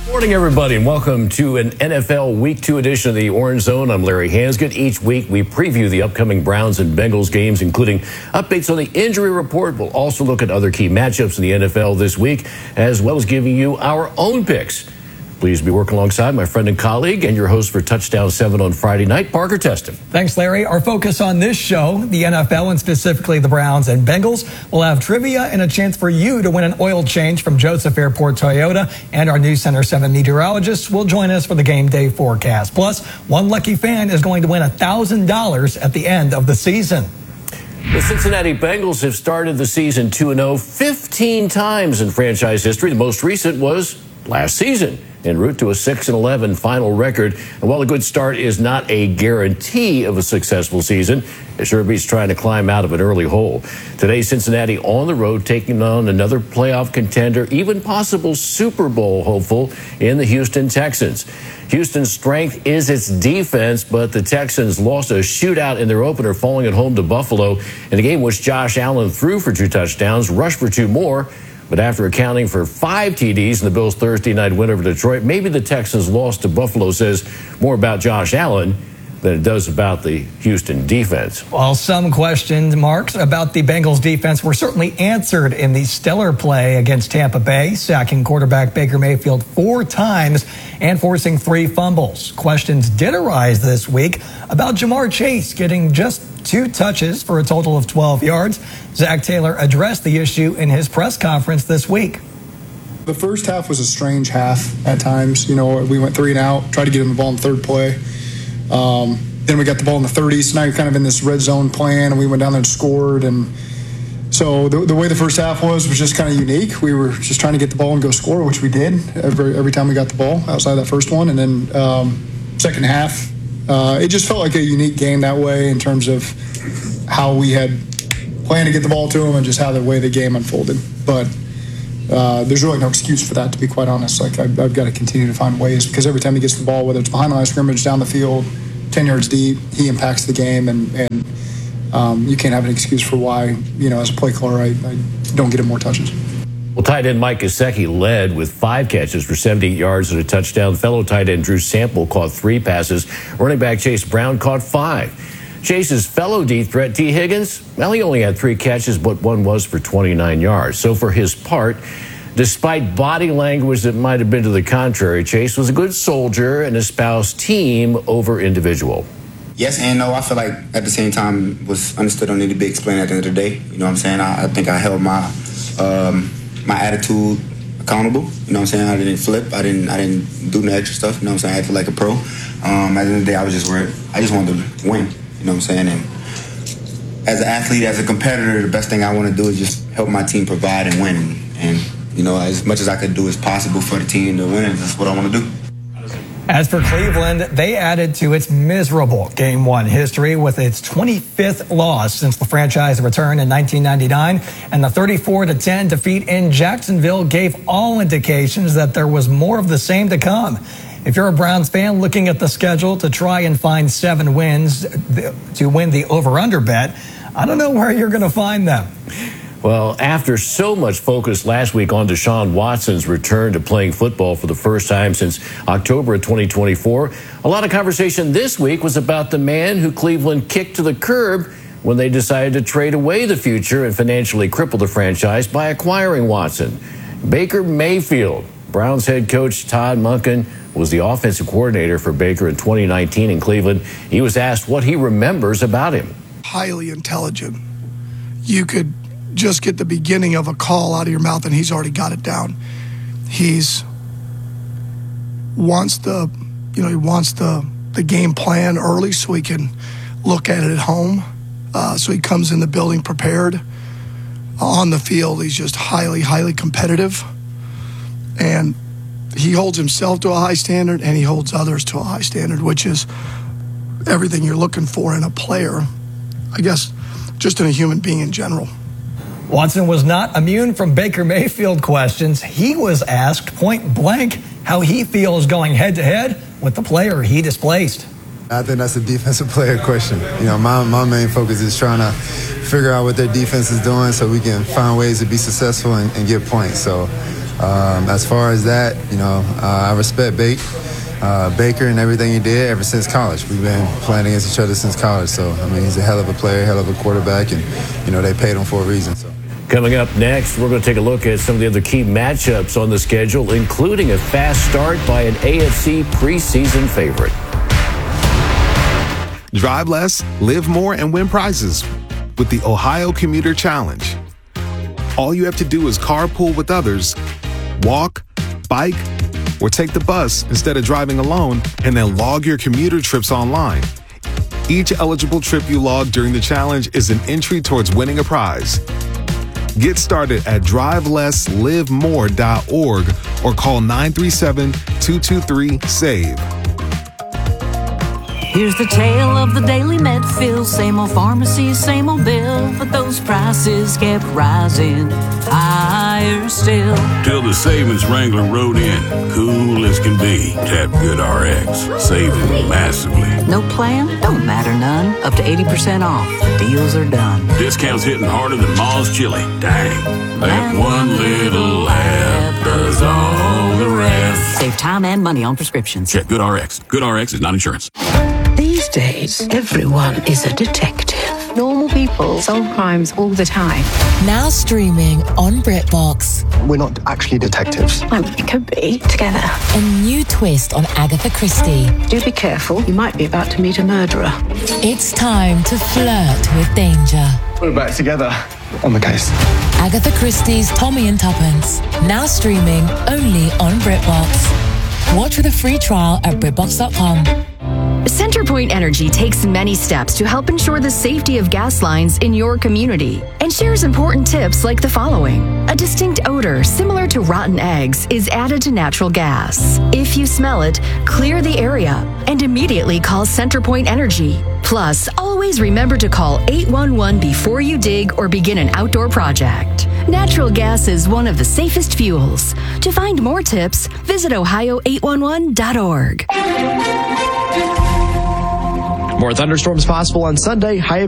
Morning, everybody, and welcome to an NFL Week 2 edition of the Orange Zone. I'm Larry Hansgett. Each week, we preview the upcoming Browns and Bengals games, including updates on the injury report. We'll also look at other key matchups in the NFL this week, as well as giving you our own picks. Pleased to be working alongside my friend and colleague and your host for Touchdown 7 on Friday night, Parker Teston. Thanks, Larry. Our focus on this show, the NFL and specifically the Browns and Bengals, will have trivia and a chance for you to win an oil change from Joseph Airport Toyota, and our News Center 7 meteorologist will join us for the game day forecast. Plus, one lucky fan is going to win $1,000 at the end of the season. The Cincinnati Bengals have started the season 2-0 15 times in franchise history. The most recent was last season, en route to a 6-11 final record. And while a good start is not a guarantee of a successful season, it sure beats trying to climb out of an early hole. Today, Cincinnati on the road taking on another playoff contender, even possible Super Bowl hopeful in the Houston Texans. Houston's strength is its defense, but the Texans lost a shootout in their opener, falling at home to Buffalo in a game which Josh Allen threw for 2 touchdowns, rushed for 2 more. But after accounting for 5 TDs in the Bills' Thursday night win over Detroit, maybe the Texans' loss to Buffalo says more about Josh Allen than it does about the Houston defense. Well, some question marks about the Bengals defense were certainly answered in the stellar play against Tampa Bay, sacking quarterback Baker Mayfield 4 times and forcing 3 fumbles. Questions did arise this week about Ja'Marr Chase getting just 2 touches for a total of 12 yards. Zach Taylor addressed the issue in his press conference this week. The first half was a strange half at times. You know, we went 3 and out, tried to get him the ball in the third play. Then we got the ball in the 30s. So now you're kind of in this red zone plan, and we went down there and scored. And so the way the first half was just kind of unique. We were just trying to get the ball and go score, which we did every time we got the ball outside that first one. And then second half, it just felt like a unique game that way in terms of how we had planned to get the ball to him and just how the way the game unfolded. But there's really no excuse for that, to be quite honest. Like I've got to continue to find ways, because every time he gets the ball, whether it's behind the line of scrimmage, down the field, 10 yards deep, he impacts the game, and you can't have an excuse for why, you know, as a play caller, I don't get him more touches. Well, tight end Mike Gesicki led with 5 catches for 78 yards and a touchdown. Fellow tight end Drew Sample caught 3 passes. Running back Chase Brown caught 5. Chase's fellow D threat, T. Higgins, well, he only had 3 catches, but one was for 29 yards. So for his part, despite body language that might have been to the contrary, Chase was a good soldier and espoused team over individual. Yes and no. I feel like at the same time was understood don't need to be explained at the end of the day. You know what I'm saying? I think I held my my attitude accountable. You know what I'm saying? I didn't flip. I didn't do the extra stuff. You know what I'm saying? I acted like a pro. At the end of the day, I just wanted to win. You know what I'm saying? And as an athlete, as a competitor, the best thing I want to do is just help my team provide and win. And you know, as much as I could do as possible for the team to win, that's what I want to do. As for Cleveland, they added to its miserable Game 1 history with its 25th loss since the franchise returned in 1999, and the 34-10 defeat in Jacksonville gave all indications that there was more of the same to come. If you're a Browns fan looking at the schedule to try and find 7 wins to win the over-under bet, I don't know where you're going to find them. Well, after so much focus last week on Deshaun Watson's return to playing football for the first time since October of 2024, a lot of conversation this week was about the man who Cleveland kicked to the curb when they decided to trade away the future and financially cripple the franchise by acquiring Watson. Baker Mayfield. Browns head coach Todd Monken was the offensive coordinator for Baker in 2019 in Cleveland. He was asked what he remembers about him. Highly intelligent. You could just get the beginning of a call out of your mouth and he's already got it down. He wants the game plan early so he can look at it at home. So he comes in the building prepared. On the field, he's just highly competitive. And he holds himself to a high standard and he holds others to a high standard, which is everything you're looking for in a player, I guess, just in a human being in general. Watson was not immune from Baker Mayfield questions. He was asked point blank how he feels going head-to-head with the player he displaced. I think that's a defensive player question. You know, my main focus is trying to figure out what their defense is doing so we can find ways to be successful and get points. So As far as that, I respect Baker and everything he did ever since college. We've been playing against each other since college. So, he's a hell of a player, hell of a quarterback, and, they paid him for a reason. So. Coming up next, we're going to take a look at some of the other key matchups on the schedule, including a fast start by an AFC preseason favorite. Drive less, live more, and win prizes with the Ohio Commuter Challenge. All you have to do is carpool with others, walk, bike, or take the bus instead of driving alone, and then log your commuter trips online. Each eligible trip you log during the challenge is an entry towards winning a prize. Get started at drivelesslivemore.org or call 937-223-SAVE. Here's the tale of the daily Medfield. Same old pharmacy, same old bill, but those prices kept rising higher still. Till the savings Wrangler rode in, cool as can be. Tap GoodRx, saving massively. No plan? Don't matter none. Up to 80% off. Deals are done. Discounts hitting harder than Ma's chili. Dang. That one little app does all the rest. Save time and money on prescriptions. Check GoodRx. GoodRx is not insurance. These days, everyone is a detective. Normal people solve crimes all the time. Now streaming on BritBox. We're not actually detectives. Well, we could be together. A new twist on Agatha Christie. Do be careful. You might be about to meet a murderer. It's time to flirt with danger. We're back together on the case. Agatha Christie's Tommy and Tuppence. Now streaming only on BritBox. Watch with a free trial at BritBox.com. CenterPoint Energy takes many steps to help ensure the safety of gas lines in your community and shares important tips like the following. A distinct odor similar to rotten eggs is added to natural gas. If you smell it, clear the area and immediately call CenterPoint Energy. Plus, always remember to call 811 before you dig or begin an outdoor project. Natural gas is one of the safest fuels. To find more tips, visit ohio811.org. More thunderstorms possible on Sunday. High